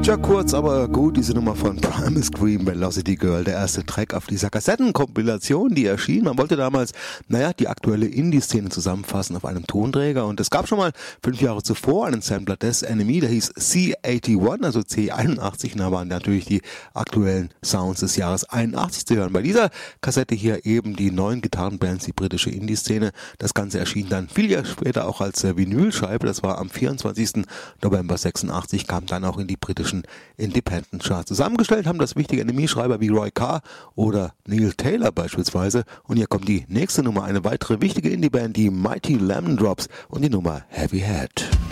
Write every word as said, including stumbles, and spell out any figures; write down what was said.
Tja, kurz, aber gut, diese Nummer von Primal Scream, Velocity Girl, der erste Track auf dieser Kassettenkompilation, die erschien. Man wollte damals, naja, die aktuelle Indie-Szene zusammenfassen auf einem Tonträger und es gab schon mal fünf Jahre zuvor einen Sampler des Enemy, der hieß C einundachtzig, also C einundachtzig, und da waren natürlich die aktuellen Sounds des Jahres einundachtzig zu hören. Bei dieser Kassette hier eben die neuen Gitarrenbands, die britische Indie-Szene. Das Ganze erschien dann viel Jahre später auch als Vinylscheibe, das war am vierundzwanzigsten November sechsundachtzig, kam dann auch in die britischen Independent Charts. Zusammengestellt haben das wichtige Enemy-Schreiber wie Roy Carr oder Neil Taylor beispielsweise. Und hier kommt die nächste Nummer, eine weitere wichtige Indie-Band, die Mighty Lemon Drops und die Nummer Heavy Head.